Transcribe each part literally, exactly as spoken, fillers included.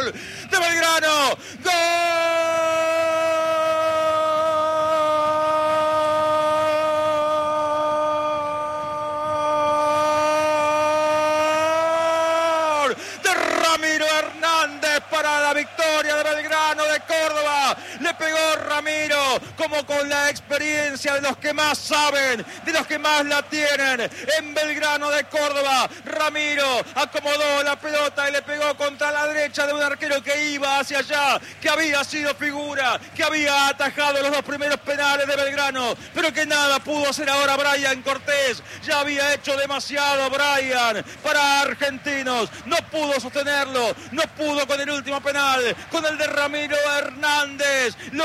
gol de Belgrano. ¡Gol de Ramiro Hernández para la victoria de Belgrano de Córdoba! Le pegó Ramiro, como con la experiencia de los que más saben, de los que más la tienen. En Belgrano de Córdoba, Ramiro acomodó la pelota y le pegó contra la derecha de un arquero que iba hacia allá, que había sido figura, que había atajado los dos primeros penales de Belgrano, pero que nada pudo hacer ahora Brian Cortés. Ya había hecho demasiado Brian para Argentinos, no pudo sostenerlo, no pudo con el último penal, con el de Ramiro Hernández. Lo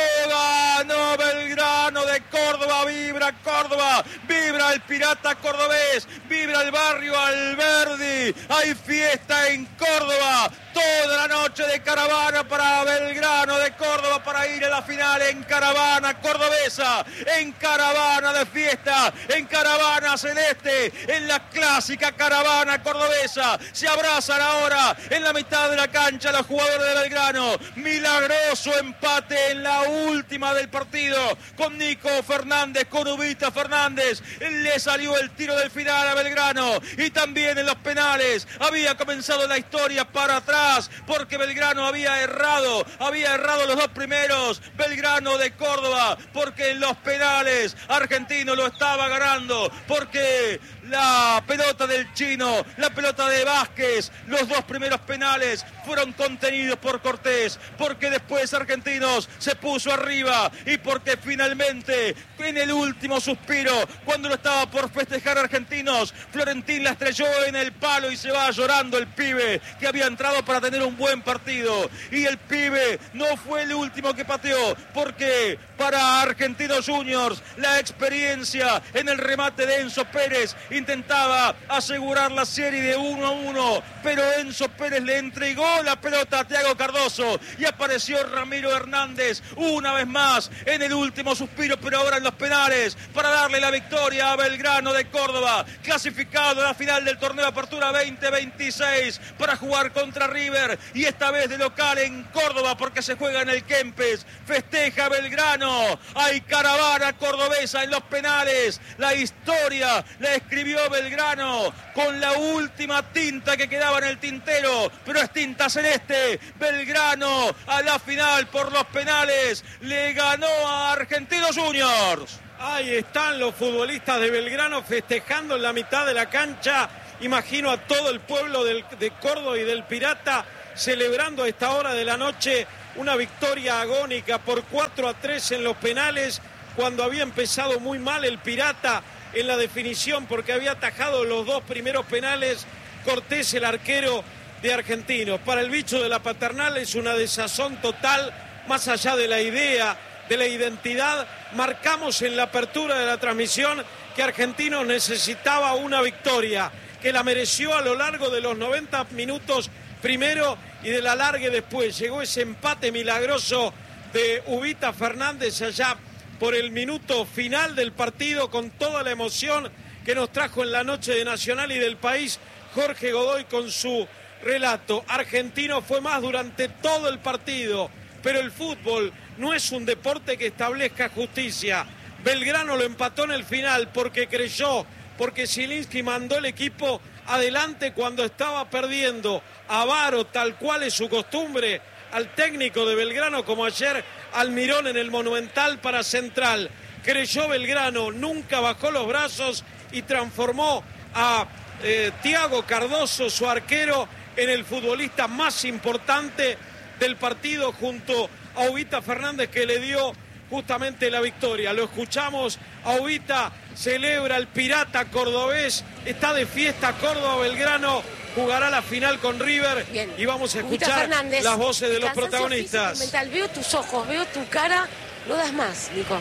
ganó Belgrano de Córdoba. Vibra Córdoba, vibra el pirata cordobés, vibra el barrio Alberdi. Hay fiesta en Córdoba, toda la noche de caravana para Belgrano de Córdoba, para ir a la final en caravana cordobesa, en caravana de fiesta, en caravana celeste, en la clásica caravana cordobesa. Se abrazan ahora en la mitad de la cancha los jugadores de Belgrano. Milagroso empate en la última del partido con Nico Fernández, con Ubita Fernández. Le salió el tiro del final a Belgrano, y también en los penales había comenzado la historia para atrás, porque Belgrano había errado, había errado los dos primeros, Belgrano de Córdoba, porque en los penales Argentino lo estaba ganando, porque la pelota del Chino, la pelota de Vázquez, los dos primeros penales fueron contenidos por Cortés, porque después Argentinos se puso arriba, y porque finalmente en el último suspiro, cuando lo estaba por festejar Argentinos, Florentín la estrelló en el palo y se va llorando el pibe que había entrado para tener un buen partido. Y el pibe no fue el último que pateó, porque para Argentinos Juniors la experiencia en el remate de Enzo Pérez intentaba asegurar la serie de uno a uno, pero Enzo Pérez le entregó la pelota a Thiago Cardoso y apareció Ramiro Hernández una vez más en el último suspiro, pero ahora en los penales, para darle la victoria a Belgrano de Córdoba, clasificado a la final del torneo Apertura veinte veintiséis para jugar contra River, y esta vez de local en Córdoba, porque se juega en el Kempes. Festeja Belgrano, hay caravana cordobesa en los penales. La historia la escribió Belgrano con la última tinta que quedaba en el tintero, pero es tinta celeste. Belgrano a la final por los penales le ganó a Argentinos Juniors. Ahí están los futbolistas de Belgrano festejando en la mitad de la cancha. Imagino a todo el pueblo del, de Córdoba y del Pirata celebrando a esta hora de la noche una victoria agónica por cuatro a tres en los penales, cuando había empezado muy mal el Pirata en la definición, porque había atajado los dos primeros penales Cortés, el arquero de Argentinos. Para el bicho de la Paternal es una desazón total, más allá de la idea, de la identidad. Marcamos en la apertura de la transmisión que Argentinos necesitaba una victoria, que la mereció a lo largo de los noventa minutos primero y de la largue después. Llegó ese empate milagroso de Ubita Fernández allá por el minuto final del partido, con toda la emoción que nos trajo en la noche de Nacional y del País Jorge Godoy con su relato. Argentino fue más durante todo el partido, pero el fútbol no es un deporte que establezca justicia. Belgrano lo empató en el final porque creyó, porque Zielinski mandó el equipo adelante cuando estaba perdiendo. Avaro, tal cual es su costumbre, al técnico de Belgrano, como ayer Almirón en el Monumental para Central. Creyó Belgrano, nunca bajó los brazos y transformó a eh, Thiago Cardoso, su arquero, en el futbolista más importante del partido, junto a Ubita Fernández, que le dio justamente la victoria. Lo escuchamos a Ubita, celebra el Pirata cordobés, está de fiesta Córdoba. Belgrano jugará la final con River. Bien. Y vamos a escuchar las voces de los protagonistas. Mental. Veo tus ojos, veo tu cara, no das más, Nico.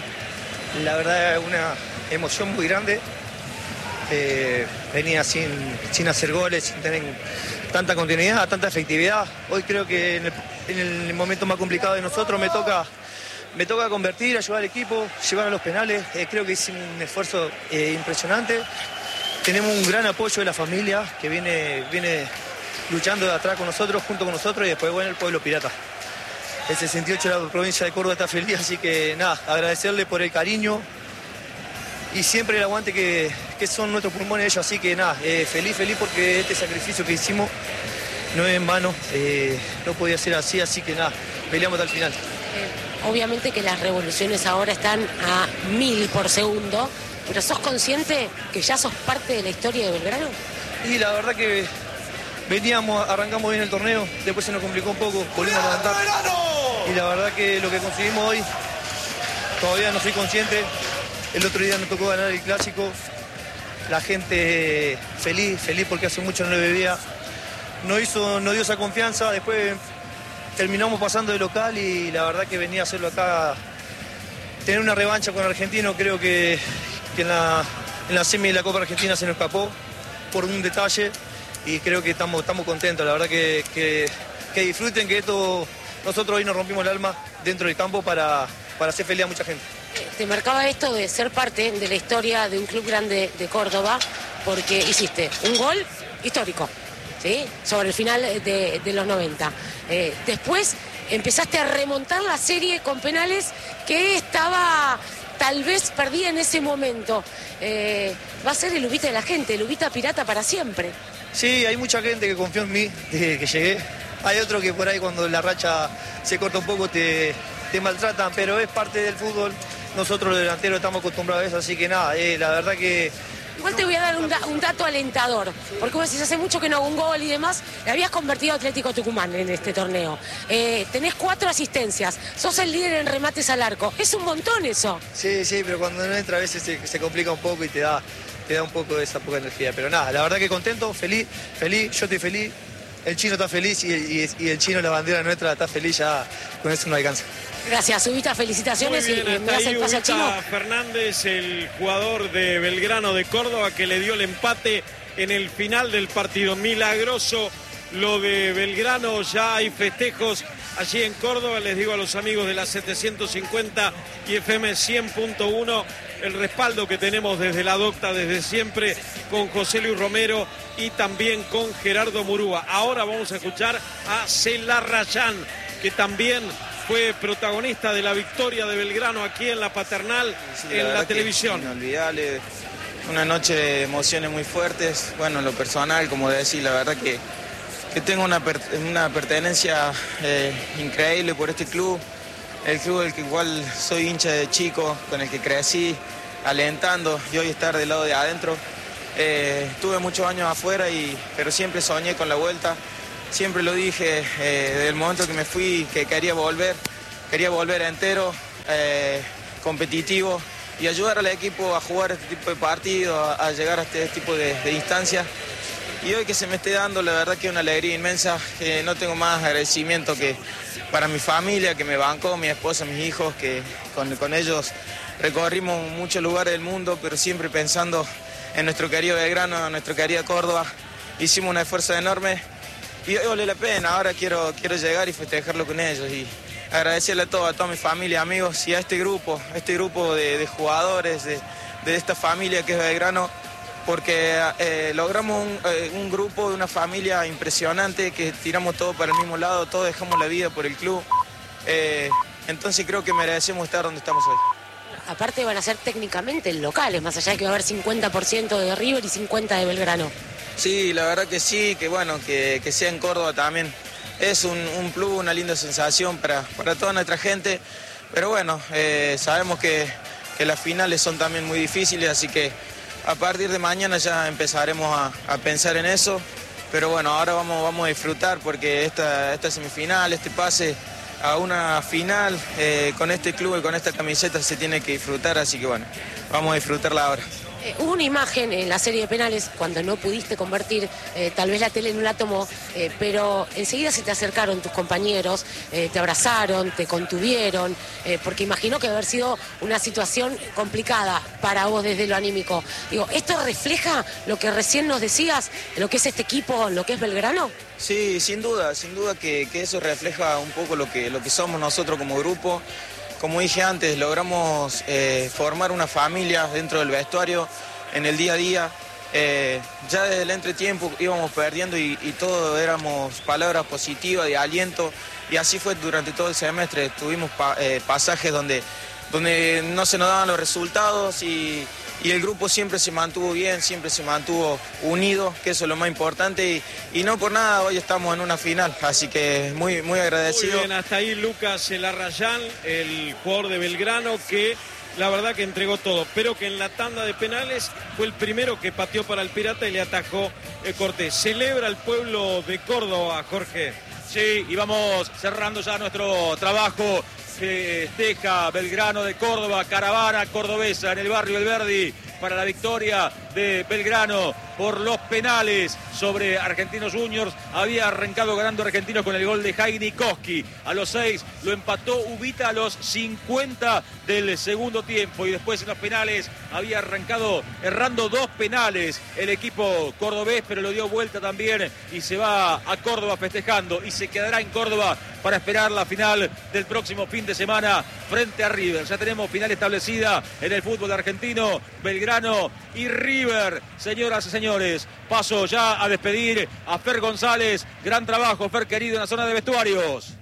La verdad es una emoción muy grande. Eh, venía sin, sin hacer goles, sin tener tanta continuidad, tanta efectividad. Hoy creo que en el, en el momento más complicado de nosotros me toca, me toca convertir, ayudar al equipo, llevar a los penales. Eh, creo que hice un esfuerzo eh, impresionante. Tenemos un gran apoyo de la familia que viene, viene luchando de atrás con nosotros, junto con nosotros, y después, bueno, el pueblo pirata. El sesenta y ocho de la provincia de Córdoba está feliz, así que nada, agradecerle por el cariño y siempre el aguante que, que son nuestros pulmones ellos, así que nada, eh, feliz, feliz porque este sacrificio que hicimos no es en vano, eh, no podía ser así, así que nada, peleamos hasta el final. Eh, obviamente que las revoluciones ahora están a mil por segundo, pero ¿sos consciente que ya sos parte de la historia de Belgrano? Y la verdad que veníamos, arrancamos bien el torneo, después se nos complicó un poco, volvimos a levantar. Y la verdad que lo que conseguimos hoy, todavía no soy consciente. El otro día nos tocó ganar el clásico. La gente feliz, feliz porque hace mucho no le bebía. Nos hizo, nos dio esa confianza. Después terminamos pasando de local y la verdad que venía a hacerlo acá. Tener una revancha con Argentino, creo que, que en, la, en la semi de la Copa Argentina se nos escapó por un detalle. Y creo que estamos, estamos contentos. La verdad que, que, que disfruten que esto... Nosotros hoy nos rompimos el alma dentro del campo para, para hacer feliz a mucha gente. Te marcaba esto de ser parte de la historia de un club grande de Córdoba porque hiciste un gol histórico, ¿sí? Sobre el final de, de los noventa. Eh, después empezaste a remontar la serie con penales que estaba tal vez perdida en ese momento. Eh, va a ser el Ubita de la gente, el Ubita pirata para siempre. Sí, hay mucha gente que confió en mí desde que llegué. Hay otro que por ahí cuando la racha se corta un poco te, te maltratan, pero es parte del fútbol. Nosotros los delanteros estamos acostumbrados a eso, así que nada, eh, la verdad que... Igual te voy a dar un, da, un dato alentador, porque vos decís, hace mucho que no hago un gol y demás, le habías convertido a Atlético Tucumán en este torneo. Eh, tenés cuatro asistencias, sos el líder en remates al arco, es un montón eso. Sí, sí, pero cuando no entra a veces se, se complica un poco y te da, te da un poco de esa poca energía. Pero nada, la verdad que contento, feliz, feliz, yo estoy feliz. El chino está feliz y, y, y el chino, la bandera nuestra, está feliz, ya con eso no alcanza. Gracias, Ubita, felicitaciones. Muy bien, y me das el pase al chino. Fernández, el jugador de Belgrano de Córdoba, que le dio el empate en el final del partido. Milagroso lo de Belgrano, ya hay festejos allí en Córdoba. Les digo a los amigos de la setecientos cincuenta y F M cien punto uno el respaldo que tenemos desde la docta desde siempre con José Luis Romero y también con Gerardo Murúa. Ahora vamos a escuchar a Celarrayán, que también fue protagonista de la victoria de Belgrano aquí en la Paternal, sí, en la, la televisión. Inolvidable, una noche de emociones muy fuertes. Bueno, en lo personal, como decir, la verdad que, que tengo una, per, una pertenencia eh, increíble por este club. El club del que igual soy hincha de chico, con el que crecí, alentando y hoy estar del lado de adentro. Eh, tuve muchos años afuera, y, pero siempre soñé con la vuelta. Siempre lo dije eh, desde el momento que me fui, que quería volver, quería volver entero, eh, competitivo y ayudar al equipo a jugar este tipo de partidos, a, a llegar a este tipo de, de instancias. Y hoy que se me esté dando, la verdad que es una alegría inmensa. Eh, no tengo más agradecimiento que para mi familia, que me bancó, mi esposa, mis hijos, que con, con ellos recorrimos muchos lugares del mundo, pero siempre pensando en nuestro querido Belgrano, en nuestro querido Córdoba. Hicimos un esfuerzo enorme y hoy vale la pena. Ahora quiero, quiero llegar y festejarlo con ellos y agradecerle a todo, a toda mi familia, amigos y a este grupo, a este grupo de, de jugadores, de, de esta familia que es Belgrano, porque eh, logramos un, eh, un grupo de una familia impresionante, que tiramos todo para el mismo lado, todos dejamos la vida por el club. Eh, entonces creo que merecemos estar donde estamos hoy. Aparte van a ser técnicamente locales, más allá de que va a haber cincuenta por ciento de River y cincuenta por ciento de Belgrano. Sí, la verdad que sí, que bueno, que, que sea en Córdoba también es un, un plus, una linda sensación para, para toda nuestra gente. Pero bueno, eh, sabemos que, que las finales son también muy difíciles, así que a partir de mañana ya empezaremos a, a pensar en eso. Pero bueno, ahora vamos, vamos a disfrutar, porque esta, esta semifinal, este pase a una final eh, con este club y con esta camiseta se tiene que disfrutar, así que bueno, vamos a disfrutarla ahora. Eh, hubo una imagen en la serie de penales cuando no pudiste convertir, eh, tal vez la tele no la tomó, eh, pero enseguida se te acercaron tus compañeros, eh, te abrazaron, te contuvieron, eh, porque imagino que haber sido una situación complicada para vos desde lo anímico. Digo, ¿esto refleja lo que recién nos decías, lo que es este equipo, lo que es Belgrano? Sí, sin duda, sin duda que, que eso refleja un poco lo que, lo que somos nosotros como grupo. Como dije antes, logramos eh, formar una familia dentro del vestuario, en el día a día. Eh, ya desde el entretiempo íbamos perdiendo y, y todo éramos palabras positivas de aliento, y así fue durante todo el semestre. Tuvimos pa, eh, pasajes donde, donde no se nos daban los resultados y, y el grupo siempre se mantuvo bien, siempre se mantuvo unido, que eso es lo más importante, y, y no por nada hoy estamos en una final, así que muy, muy agradecido. Muy bien, hasta ahí Lucas Larrayán, el jugador de Belgrano, que la verdad que entregó todo, pero que en la tanda de penales fue el primero que pateó para el Pirata y le atajó el Cortés. Celebra el pueblo de Córdoba, Jorge. Sí, y vamos cerrando ya nuestro trabajo. Festeja Belgrano de Córdoba, caravana cordobesa en el barrio El Verdi para la victoria de Belgrano por los penales sobre Argentinos Juniors. Había arrancado ganando Argentinos con el gol de Jaini Koski. A los seis lo empató Ubita a los cincuenta del segundo tiempo, y después en los penales había arrancado errando dos penales el equipo cordobés, pero lo dio vuelta también y se va a Córdoba festejando y se quedará en Córdoba para esperar la final del próximo fin de semana frente a River. Ya tenemos final establecida en el fútbol argentino, Belgrano y River. Señoras y señores, paso ya a despedir a Fer González. Gran trabajo, Fer querido, en la zona de vestuarios.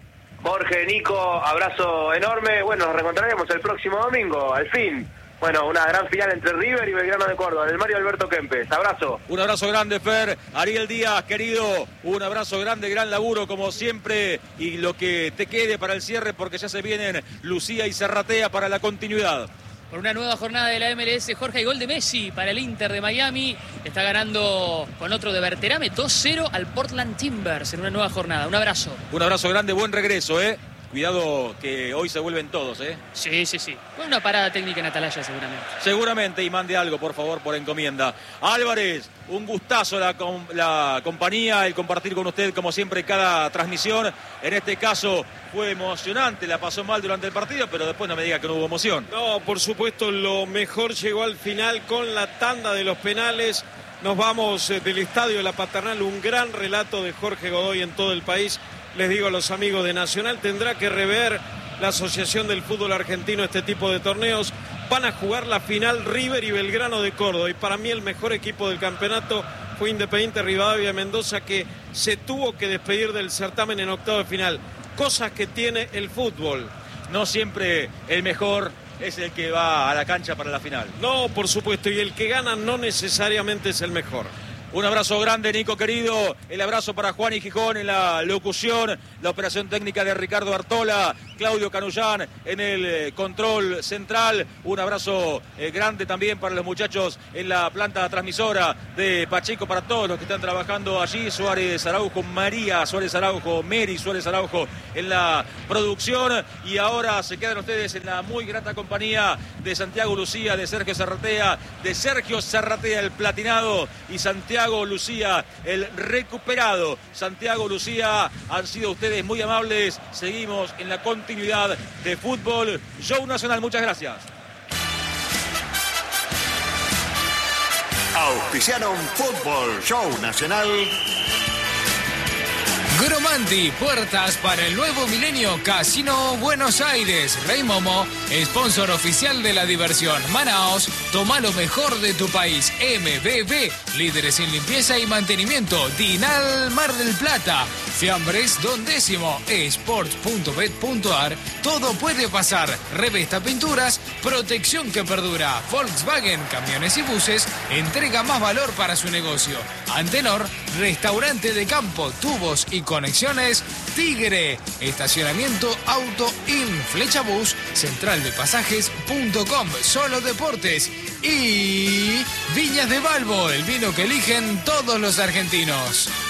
Jorge, Nico, abrazo enorme. Bueno, nos reencontraremos el próximo domingo, al fin. Bueno, una gran final entre River y Belgrano de Córdoba, en el Mario Alberto Kempes. Abrazo. Un abrazo grande, Fer. Ariel Díaz, querido, un abrazo grande, gran laburo como siempre, y lo que te quede para el cierre, porque ya se vienen Lucía y Serratea para la continuidad. Por una nueva jornada de la M L S, Jorge, y gol de Messi para el Inter de Miami. Está ganando con otro de Berterame dos cero al Portland Timbers en una nueva jornada. Un abrazo. Un abrazo grande, buen regreso, ¿eh? Cuidado que hoy se vuelven todos, ¿eh? Sí, sí, sí. Fue una parada técnica en Atalaya, seguramente. Seguramente, y mande algo, por favor, por encomienda. Álvarez, un gustazo la, la compañía, el compartir con usted, como siempre, cada transmisión. En este caso fue emocionante, la pasó mal durante el partido, pero después no me diga que no hubo emoción. No, por supuesto, lo mejor llegó al final con la tanda de los penales. Nos vamos del Estadio de la Paternal, un gran relato de Jorge Godoy en todo el país. Les digo a los amigos de Nacional, tendrá que rever la Asociación del Fútbol Argentino este tipo de torneos. Van a jugar la final River y Belgrano de Córdoba, y para mí el mejor equipo del campeonato fue Independiente Rivadavia de Mendoza, que se tuvo que despedir del certamen en octavo de final. Cosas que tiene el fútbol. No siempre el mejor es el que va a la cancha para la final. No, por supuesto, y el que gana no necesariamente es el mejor. Un abrazo grande, Nico querido. El abrazo para Juan y Gijón en la locución. La operación técnica de Ricardo Artola. Claudio Canullán en el eh, control central. Un abrazo eh, grande también para los muchachos en la planta transmisora de Pacheco, para todos los que están trabajando allí. Suárez Araujo, María Suárez Araujo, Mary Suárez Araujo en la producción. Y ahora se quedan ustedes en la muy grata compañía de Santiago Lucía, de Sergio Serratea, de Sergio Serratea el platinado, y Santiago Lucía el recuperado. Santiago Lucía, han sido ustedes muy amables. Seguimos en la continuidad de Fútbol Show Nacional. Muchas gracias. Auspiciaron Fútbol Show Nacional. Gromanti, puertas para el nuevo milenio. Casino Buenos Aires. Rey Momo, sponsor oficial de la diversión. Manaos, toma lo mejor de tu país. M B B, líderes en limpieza y mantenimiento. Dinal Mar del Plata. Fiambres Don Décimo. Sports punto bet punto ar. Todo puede pasar. Revesta Pinturas. Protección que perdura. Volkswagen, camiones y buses. Entrega más valor para su negocio. Antenor, restaurante de campo, tubos y conexiones. Tigre, estacionamiento Auto In, Flecha Bus, central de pasajes punto com, Solo Deportes y Viñas de Balbo, el vino que eligen todos los argentinos.